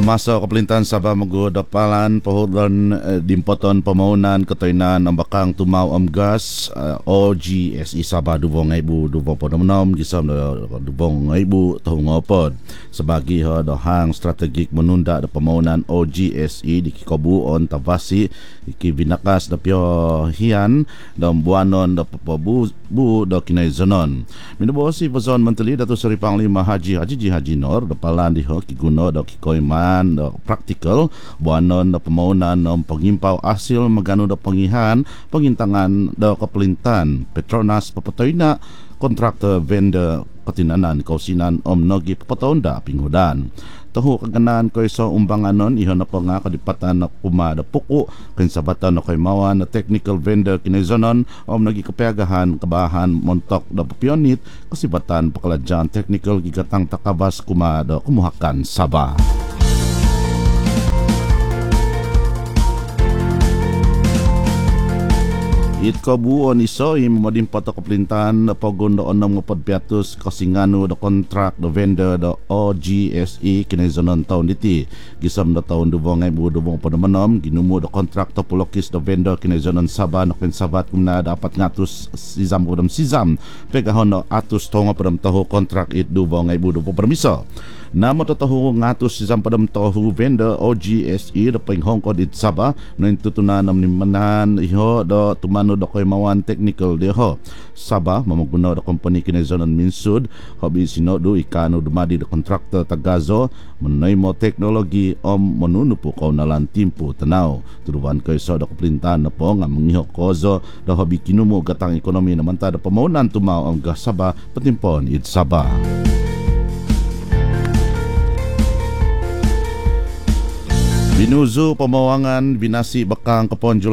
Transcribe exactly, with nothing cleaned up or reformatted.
Masa kaplintan Sabah magdapalan pahodlan uh, dimpoton pamaunan katoynan ang bakang tumaw am gas uh, O G S E Sabah dubong ngaybu dubong ponomnom gisam do dubong ngaybu tahungopod sebagi ha dohang strategik menunda da pamaunan O G S E di Kikobuon Tavasi iki binakas da pio hian da buanon da papabu bu da kinaizonon minabosi bazon menteri Datuk Seri Panglima Haji Haji Haji Nor da palan di ho kiguno da kikoyman da praktikal buanon da pamaunan ng pangimpaw asil magano da pangihan pangintangan da kapelintan Petronas papatoyna kontraktor vendor katinanan kausinan om nogi papatonda pinghudan tahu kaganan ko sa umbanganon iho na po nga kadipatan na kumada puko kinsabatan na kaymawan na technical vendor kinaizonon om nagi kapeagahan kabahan montok da papionit kasibatan pakaladyan technical gigatang takabas kumada kumuhakan Sabah. It kabuon iso imamadin pato kaplintan pagondo onam ngapod piatus kasingano da kontrak da vendor da O G S E kinaizonon taon diti gisam da taon dubong ngay bu dubong panamanom ginumo da kontrak to pulokis da vendor kinaizonon Sabah no kinsabat kumna dapat ngatus sizam udam sizam pegahon no atus tonga padam taho kontrak it dubong ngay bu dubong permiso Namo tatahu ngatus sizam padam tahu vendor O G S E da penghongkod it Sabah no intutunan nam nimanan iho da tumano da kaymawan technical deho Sabah mamaguna da company kinaizonon Minsud hobi sinodu ikano dumadi da kontraktor Tagazo menay mo teknologi om manunupo kau nalan timpo tanaw turuan kay so da kaplintan na po nga mangiho kozo da hobi kinumo gatang ekonomi naman ta da pamaunan tumaw ang Sabah patimpon it Sabah. Binuzo pamawangan binasi bakang Kaponjol